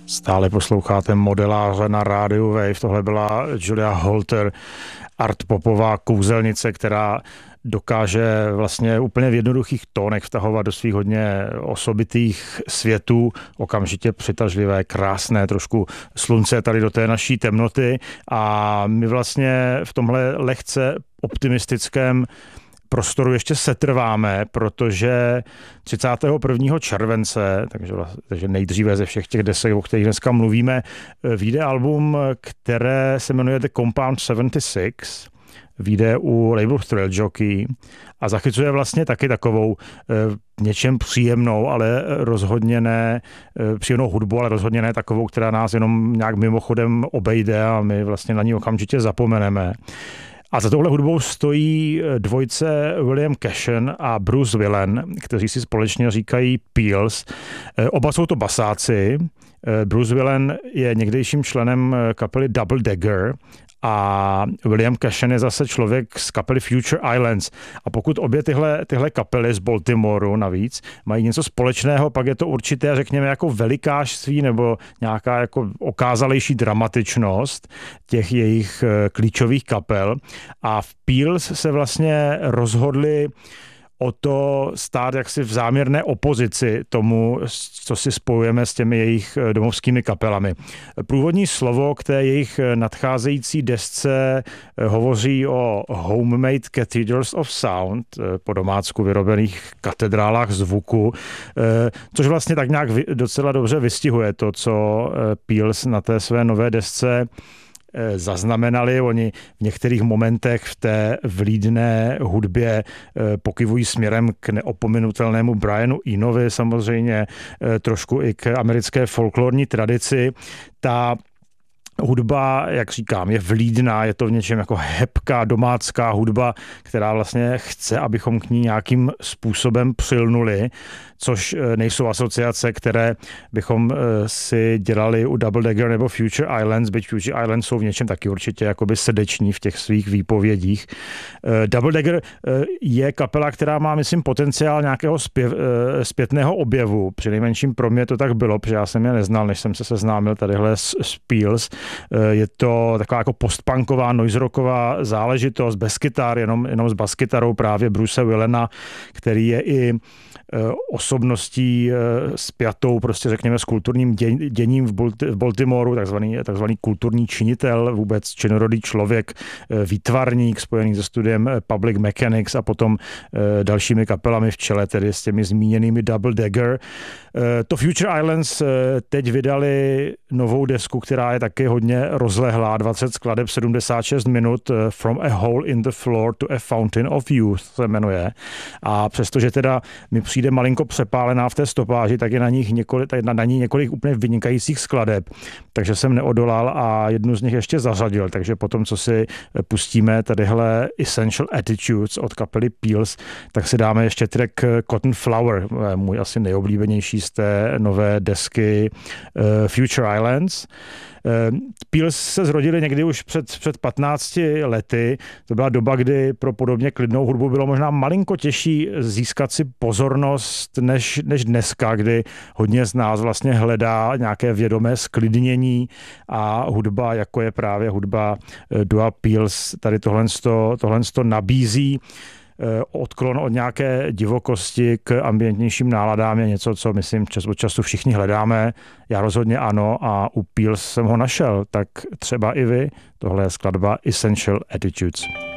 Stále posloucháte modeláře na rádiu Wave. Tohle byla Julia Holter, artpopová kouzelnice, která dokáže vlastně úplně v jednoduchých tónech vtahovat do svých hodně osobitých světů, okamžitě přitažlivé, krásné, trošku slunce tady do té naší temnoty a my vlastně v tomhle lehce optimistickém prostoru ještě setrváme, protože 31. července, takže nejdříve ze všech těch desek, o kterých dneska mluvíme, vyjde album, které se jmenuje The Compound 76, vyjde u labelu Thrill Jockey a zachycuje vlastně taky takovou něčem příjemnou, ale rozhodně ne příjemnou hudbu, ale rozhodně ne takovou, která nás jenom nějak mimochodem obejde a my vlastně na ní okamžitě zapomeneme. A za touhle hudbou stojí dvojce William Cashen a Bruce Willen, kteří si společně říkají Peels. Oba jsou to basáci. Bruce Willen je někdejším členem kapely Double Dagger a William Cashen je zase člověk z kapely Future Islands. A pokud obě tyhle kapely z Baltimoru navíc mají něco společného, pak je to určité, řekněme, jako velikářství nebo nějaká jako okázalejší dramatičnost těch jejich klíčových kapel. A v Peels se vlastně rozhodli o to stát jaksi v záměrné opozici tomu, co si spojujeme s těmi jejich domovskými kapelami. Průvodní slovo k té jejich nadcházející desce hovoří o Homemade Cathedrals of Sound, po domácku vyrobených katedrálách zvuku, což vlastně tak nějak docela dobře vystihuje to, co Peels na té své nové desce zaznamenali. Oni v některých momentech v té vlídné hudbě pokyvují směrem k neopominutelnému Brianu Enovi, samozřejmě trošku i k americké folklorní tradici. Ta hudba, jak říkám, je vlídná, je to v něčem jako hebká domácká hudba, která vlastně chce, abychom k ní nějakým způsobem přilnuli, což nejsou asociace, které bychom si dělali u Double Dagger nebo Future Islands, byť Future Islands jsou v něčem taky určitě jakoby srdeční v těch svých výpovědích. Double Dagger je kapela, která má, myslím, potenciál nějakého zpětného objevu. Přinejmenším pro mě to tak bylo, protože já jsem je neznal, než jsem se seznámil tadyhle s Peels. Je to taková jako postpunková, noise rocková záležitost bez kytar, jenom s baskytarou právě Bruce Willena, který je i osobností spjatou prostě řekněme s kulturním děním v Baltimoru, takzvaný kulturní činitel, vůbec činorodý člověk, výtvarník spojený se studiem Public Mechanics a potom dalšími kapelami v čele, tedy s těmi zmíněnými Double Dagger. To Future Islands teď vydali novou desku, která je taky hodně rozlehlá, 20 skladeb, 76 minut, From a Hole in the Floor to a Fountain of Youth se jmenuje. A přestože teda mi přijde malinko přepálená v té stopáži, tak je na ní několik úplně vynikajících skladeb. Takže jsem neodolal a jednu z nich ještě zařadil. Takže potom, co si pustíme tadyhle Essential Attitudes od kapely Peels, tak si dáme ještě track Cotton Flower, můj asi nejoblíbenější z té nové desky Future Islands. Peels se zrodili někdy už před 15 lety. To byla doba, kdy pro podobně klidnou hudbu bylo možná malinko těžší získat si pozornost než dneska, kdy hodně z nás vlastně hledá nějaké vědomé sklidnění a hudba, jako je právě hudba Dua Peels, tady tohle nabízí. Odklon od nějaké divokosti k ambientnějším náladám je něco, co myslím čas od času všichni hledáme. Já rozhodně ano a u Peels jsem ho našel, tak třeba i vy. Tohle je skladba Essential Attitudes.